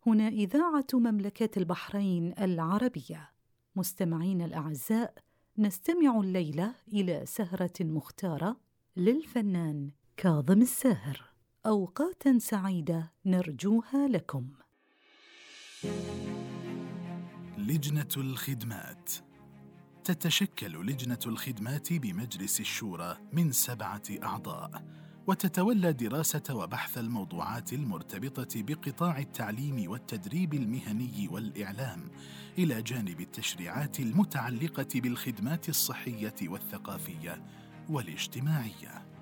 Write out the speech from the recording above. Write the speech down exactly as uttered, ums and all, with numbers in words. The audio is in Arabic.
هنا إذاعة مملكة البحرين العربية. مستمعين الأعزاء، نستمع الليلة إلى سهرة مختارة للفنان كاظم الساهر. أوقاتاً سعيدة نرجوها لكم. لجنة الخدمات. تتشكل لجنة الخدمات بمجلس الشورى من سبعة أعضاء، وتتولى دراسة وبحث الموضوعات المرتبطة بقطاع التعليم والتدريب المهني والإعلام، إلى جانب التشريعات المتعلقة بالخدمات الصحية والثقافية والاجتماعية.